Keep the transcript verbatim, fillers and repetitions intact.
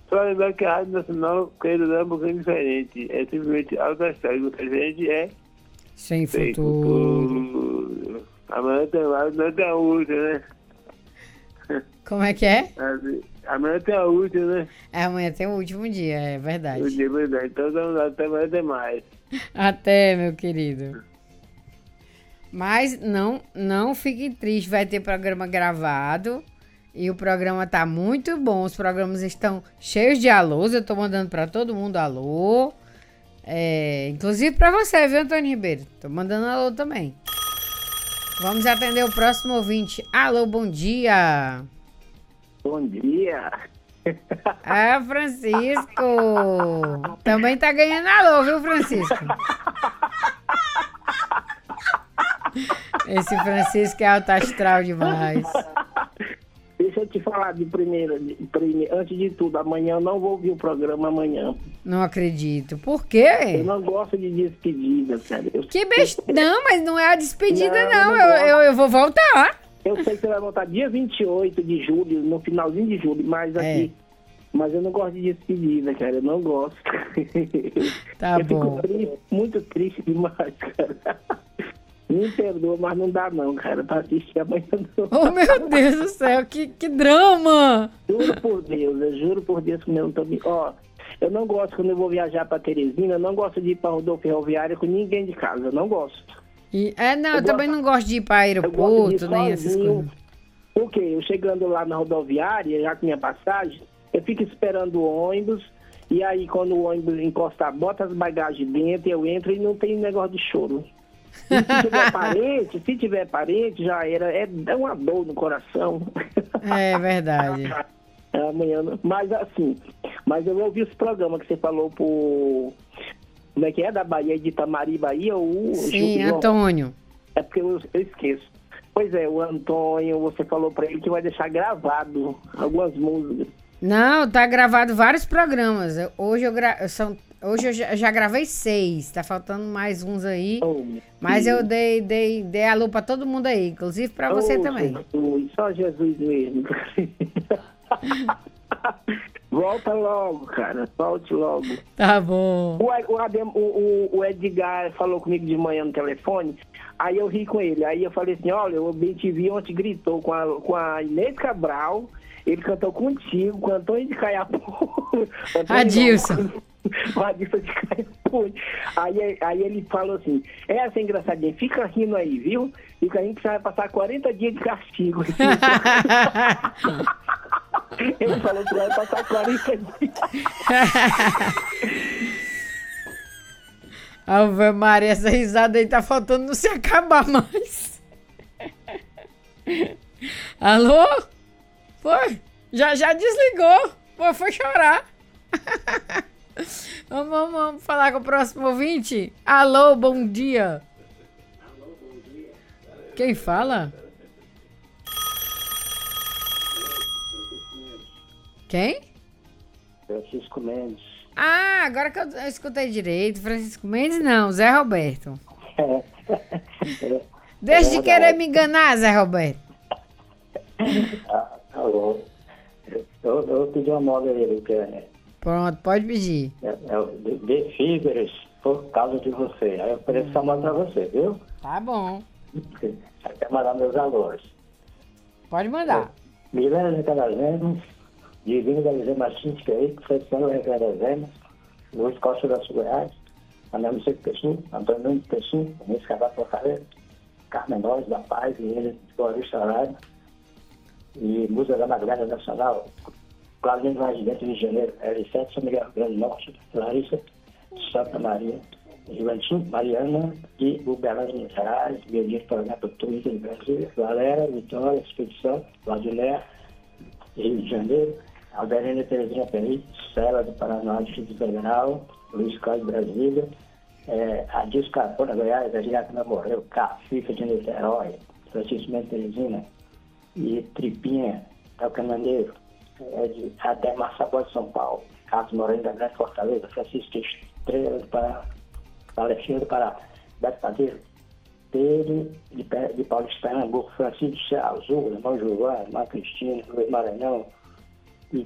Só lembrar que a Rádio Nacional, querendo dar um pouquinho diferente. É simplesmente alto astral. E o diferente é... Sem Sem futuro. futuro. Amanhã tem mais, não tem a última, né? Como é que é? Assim, amanhã tem a última, né? É, amanhã tem o último dia, é O verdade. dia, verdade. Então, vamos lá, até amanhã tem mais. Até, meu querido. Mas não, não fique triste, vai ter programa gravado. E o programa tá muito bom. Os programas estão cheios de alôs. Eu tô mandando pra todo mundo alô. É, inclusive pra você, viu, Antônio Ribeiro? Tô mandando alô também. Vamos atender o próximo ouvinte. Alô, bom dia. Bom dia. Ah, Francisco. Também tá ganhando alô, viu, Francisco? Esse Francisco é alto astral demais. Deixa eu te falar de primeira, de primeira, antes de tudo, amanhã eu não vou ouvir o programa amanhã. Não acredito. Por Eu quê? não gosto de despedida, cara. Eu, Que besteira. Não, mas não é a despedida, Não, não. não Eu, gosto. eu, eu vou voltar. eu sei que você vai voltar dia vinte e oito de julho, no finalzinho de julho, mas aqui... Mas eu não gosto de despedida, cara. Eu não gosto. Tá eu bom. fico triste, muito triste demais, cara. Me perdoa, mas não dá não, cara, pra assistir amanhã não. Oh, meu Deus do céu, que, que drama! Juro por Deus, eu juro por Deus que eu não tô... me- Ó, eu não gosto quando eu vou viajar pra Teresina, eu não gosto de ir pra rodovia ferroviária com ninguém de casa, eu não gosto. E, é, não, eu, Eu também gosto- não gosto de ir para Eu gosto de aeroporto, ir nem essas sozinho. coisas. Por quê? Eu chegando lá na rodoviária, já com minha passagem, eu fico esperando o ônibus, e aí quando o ônibus encostar, bota as bagagens dentro, eu entro e não tem negócio de choro. E se tiver parente, se tiver parente, já era, é, é uma dor no coração. É verdade. É, amanhã, não- mas assim, mas eu ouvi esse programa que você falou por, como é que é, da Bahia, de Itamari, Bahia, o Sim, João. Antônio. É porque eu, eu esqueço. Pois é, o Antônio, você falou pra ele que vai deixar gravado algumas músicas. Não, tá gravado vários programas. Eu- Hoje eu, gra... São... Hoje eu já, já gravei seis. Tá faltando mais uns aí. Oh, Mas meu eu dei, dei, dei alô pra todo mundo aí, inclusive pra você Oh, também. Jesus, só Jesus mesmo. Volta logo, cara. Volte logo. Tá bom. O, o, Adem- o, o- o Edgar falou comigo de manhã no telefone, aí eu ri com ele. Aí eu falei assim, olha, o B T V ontem gritou com a, com a Inês Cabral, ele cantou contigo, com o Antônio de Caiapu. Antônio Adilson. não, O Adilson de Caiapu. Aí, aí ele falou assim, é assim engraçadinho, fica rindo aí, viu? Fica rindo que você vai passar quarenta dias de castigo. Ele falou que vai passar quarenta dias. Ave Maria, essa risada aí tá faltando não se acabar mais. Alô? Foi? Já, já desligou. Pô, foi chorar. vamos, vamos, vamos falar com o próximo ouvinte. Alô, bom dia. Quem fala? Quem? Francisco Mendes. Ah, agora que eu, eu escutei direito. Francisco Mendes não, Zé Roberto. Deixa de querer me enganar, Zé Roberto. Ah, alô. Eu, eu pedi uma moda dele, que é, Pronto, pode pedir. é, é o de, de Fíveres, por causa de você. Aí eu ofereço essa moda pra você, viu? Tá bom. Aí quero mandar meus alôs. Pode mandar. Milena de Calazemas, Divino da Lizema Martins, que é aí, Francisco Regra das Emas, Luiz Costa das Goiás, André Vicente Pessoa, Antônio Nunes Pessoa, Inês Cabral Porcareira, Carmen Góes da Paz, e ele de Boavista Horário, e Música da Madrugada Nacional, Claudinho Vaz de Dentro, Rio de Janeiro, L sete, São Miguel Grande Norte, Larissa, Santa Maria, Juventude, Mariana e o Belém de Minas Gerais, Biodinho Paraná, Twitter de Brasília, Galera, Vitória, Expedição, Vladimir, Rio de Janeiro, Alberina Terezinha Peri, Cela do Paraná, Distrito Federal, Luiz Carlos de Brasília, é, Adilson Capona, Goiás, Adriana Morreu, Cafifa de Niterói, Francisco Mendes Teresina e Tripinha, Talcananeiro, é, de, até Massabó de São Paulo, Carlos Moreno da Grande Fortaleza, Francisco Estrela do Pará, Palestina do Pará, Beto Padeiro, Pedro de, de Paulista, Pernambuco, Francisco de Azul, Irmão João, Irmã Cristina, Luiz Maranhão,